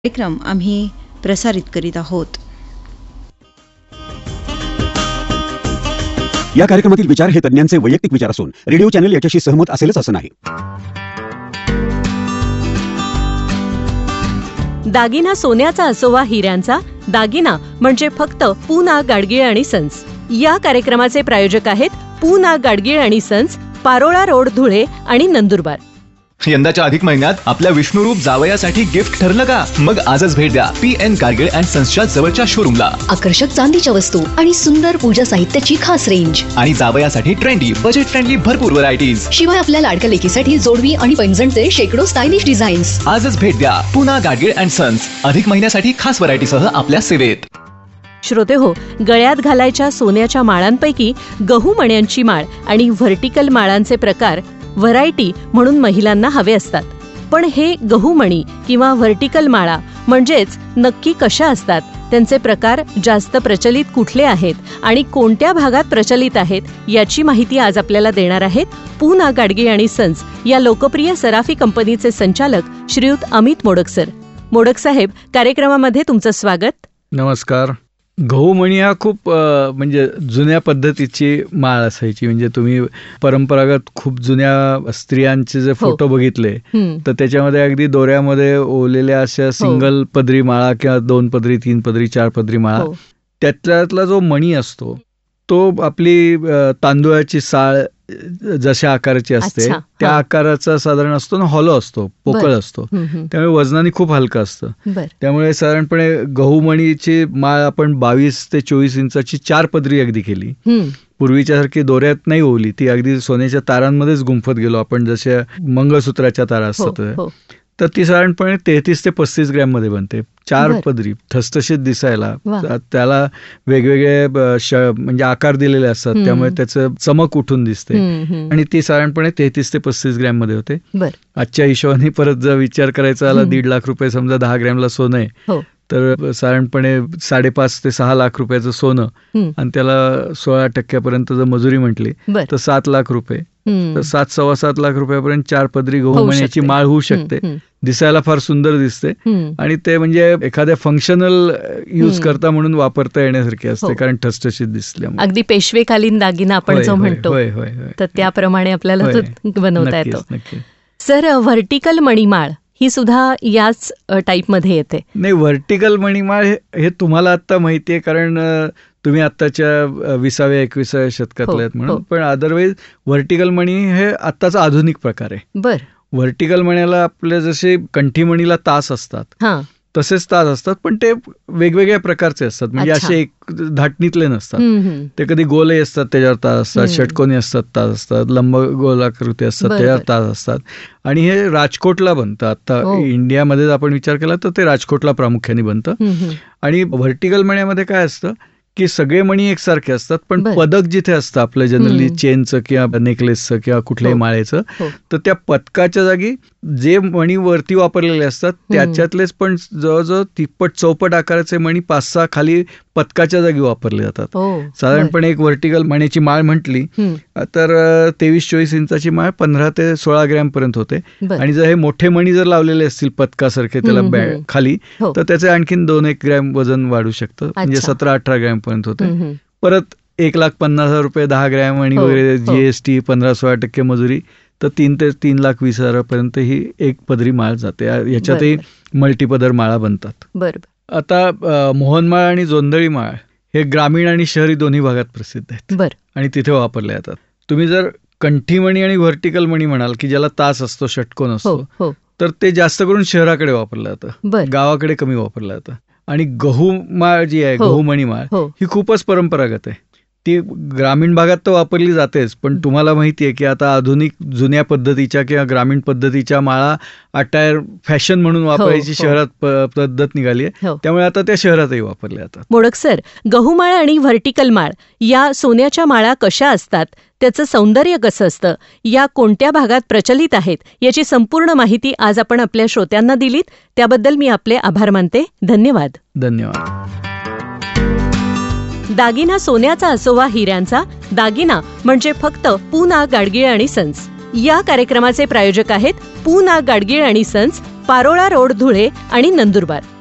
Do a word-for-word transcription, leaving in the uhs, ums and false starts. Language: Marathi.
कार्यक्रम आम्ही प्रसारित करीत आहोत. या कार्यक्रमातील विचार हे तज्ञांचे वैयक्तिक विचार असून रेडिओ चॅनल याच्याशी सहमत असेलच असं नाही. दागिना सोन्याचा असो वा हिऱ्यांचा, दागिना म्हणजे फक्त पु ना गाडगीळ आणि सन्स. या कार्यक्रमाचे प्रायोजक आहेत पु ना गाडगीळ आणि सन्स, पारोळा रोड, धुळे आणि नंदुरबार. यंदाच्या अधिक महिन्यात आपल्या विष्णुरूप जावयासाठी गिफ्ट ठरलं का? मग आजच भेट द्या पी एन गाडगीळ अँड सन्सच्या जवळच्या शोरूमला. आकर्षक चांदीच्या वस्तू आणि सुंदर पूजा साहित्याची खास रेंज आणि जावयासाठी ट्रेंडी, बजेट फ्रेंडली भरपूर व्हरायटीज. शिवाय आपल्या लाडक्या लेकीसाठी जोडवी आणि पैंजणचे शेकडो स्टायलिश डिझाईन्स. आजच भेट द्या पु ना गाडगीळ अँड सन्स. अधिक महिन्यासाठी खास व्हरायटीसह आपल्या सेवेत. श्रोते हो, गळ्यात घालायच्या सोन्याच्या माळांपैकी गहू मण्यांची माळ आणि व्हर्टिकल माळांचे प्रकार व्हरायटी म्हणून महिलांना हवे असतात. पण हे गहूमणी किंवा व्हर्टिकल माळा म्हणजेच नक्की कशा असतात, त्यांचे प्रकार जास्त प्रचलित कुठले आहेत आणि कोणत्या भागात प्रचलित आहेत, याची माहिती आज आपल्याला देणार आहेत पु ना गाडगीळ आणि सन्स या लोकप्रिय सराफी कंपनीचे संचालक श्रीयुत अमित मोडक सर. मोडक साहेब, कार्यक्रमामध्ये तुमचं स्वागत. नमस्कार. गहूमणी हा खूप म्हणजे जुन्या पद्धतीची माळ असायची. म्हणजे तुम्ही परंपरागत खूप जुन्या स्त्रियांचे जे फोटो बघितले तर त्याच्यामध्ये अगदी दोऱ्यामध्ये ओवलेल्या अशा सिंगल पदरी माळा किंवा दोन पदरी, तीन पदरी, चार पदरी माळा, त्यातला जो मणी असतो तो आपली तांदूळाची साळ जशा आकाराची असते त्या आकाराचा साधारण असतो ना, हॉलो असतो, पोकळ असतो, त्यामुळे वजनाने खूप हलकं असतं. त्यामुळे साधारणपणे गहूमणीची माळ आपण बावीस ते चोवीस इंचाची चार पदरी अगदी केली. पूर्वीच्या सारखी दोऱ्यात नाही ओवली, ती अगदी सोन्याच्या तारांमध्येच गुंफत गेलो आपण, जशा मंगळसूत्राच्या तारा असतात. तर ती साधारणपणे तेहतीस ते पस्तीस ग्रॅम मध्ये बनते. चार पदरी, ठसठशीत दिसायला, त्याला वेगवेगळे म्हणजे आकार दिलेले असतात, त्यामुळे त्याचं चमक उठून दिसते. आणि ती साधारणपणे तेहतीस ते पस्तीस ग्रॅम मध्ये होते. आजच्या हिशोबाने परत जर विचार करायचा आला, दीड लाख रुपये समजा दहा ग्रॅमला सोनं आहे तर साधारणपणे साडेपाच ते सहा लाख रुपयाचं सोनं आणि त्याला सोळा टक्क्यापर्यंत जर मजुरी म्हटली तर सात लाख रुपये, तर सात सव्वा सात लाख रुपयापर्यंत चार पदरी गहूमण्याची माळ होऊ शकते. दिसायला फार सुंदर दिसते आणि ते म्हणजे एखाद्या फंक्शनल यूज करता म्हणून वापरता येण्यासारखी असते, कारण ठसठशीत दिसल्यामुळे. अगदी पेशवेकालीन दागिना आपण जो म्हणतो तर त्याप्रमाणे आपल्याला बनवता येतो. सर, व्हर्टिकल मणिमाळ ही सुद्धा याच टाईपमध्ये येते. नाही, व्हर्टिकल मणिमाळ हे तुम्हाला आता माहितीये कारण तुम्ही आत्ताच्या विसाव्या एकविसाव्या शतकातल्या आहेत म्हणून, पण अदरवाईज व्हर्टिकल मणी हे आत्ताचा आधुनिक प्रकार आहे. बर. व्हर्टिकल मण्याला आपल्या जसे कंठीमणीला तास असतात तसेच तास असतात, पण ते वेगवेगळ्या प्रकारचे असतात. म्हणजे असे एक धाटणीतले नसतात. ते कधी गोलही असतात, त्याच्यावर तास असतात, षटकोनी असतात, तास असतात, लंब गोलाकृती असतात, त्याच्यावर तास असतात. आणि हे राजकोटला बनतं. आता इंडियामध्ये आपण विचार केला तर ते राजकोटला प्रामुख्याने बनतं. आणि व्हर्टिकल मण्यामध्ये काय असतं की सगळे मणी एकसारखे असतात, पण पदक जिथे असतं आपलं जनरली चेनचं किंवा नेकलेसचं किंवा कुठल्याही माळेचं, तर त्या पदकाच्या जागी जे मणी वरती वापरलेले असतात त्याच्यातलेच पण जवळजवळ तिप्पट चौपट आकाराचे मणी पाच सहा खाली पदकाच्या जागी वापरले जातात. साधारणपणे एक व्हर्टिकल मण्याची माळ म्हटली तर तेवीस चोवीस इंचाची माळ पंधरा ते सोळा ग्रॅम पर्यंत होते. आणि जर हे मोठे मणी जर लावलेले असतील पदकासारखे त्याला खाली, तर त्याचे आणखीन दोन एक ग्रॅम वजन वाढू शकतं, म्हणजे सतरा अठरा ग्रॅम पर्यंत होते. परत एक लाख पन्नास हजार रुपये दहा ग्रॅम आणि वगैरे जीएसटी पंधरा सोळा टक्के मजुरी, तर तीन ते तीन लाख वीस हजारापर्यंत ही एक पदरी माळ जाते. याच्यातही मल्टीपदर माळा बनतात. बरोबर. आता मोहनमाळ आणि जोंधळी माळ हे ग्रामीण आणि शहरी दोन्ही भागात प्रसिद्ध आहेत आणि तिथे वापरले जातात. तुम्ही जर कंठीमणी आणि व्हर्टिकल मणी म्हणाल की ज्याला तास असतो, षटकोन असतो, तर ते जास्त करून शहराकडे वापरलं जातं, गावाकडे कमी वापरलं जातं. आणि गहू माळ जी आहे, गहूमणी माळ, ही खूपच परंपरागत आहे. ती ग्रामीण भागात तर वापरली जातेच, पण तुम्हाला माहिती आहे की आता आधुनिक जुन्या पद्धतीच्या किंवा ग्रामीण पद्धतीच्या माळा अटायर फॅशन म्हणून वापरायची शहरात पद्धत निघाली आहे, त्यामुळे आता त्या शहरातही वापरल्या जातात. मोडक सर, गहूमाळ आणि व्हर्टिकल माळ या सोन्याच्या माळा कशा असतात, त्याचं सौंदर्य कसं असतं, या कोणत्या भागात प्रचलित आहेत, याची संपूर्ण माहिती आज आपण आपल्या श्रोत्यांना दिलीत, त्याबद्दल मी आपले आभार मानते. धन्यवाद. धन्यवाद. दागिना सोन्याचा असो वा हिऱ्यांचा, दागिना म्हणजे फक्त पु ना गाडगीळ आणि सन्स. या कार्यक्रमाचे प्रायोजक आहेत पु ना गाडगीळ आणि सन्स, पारोळा रोड, धुळे आणि नंदुरबार.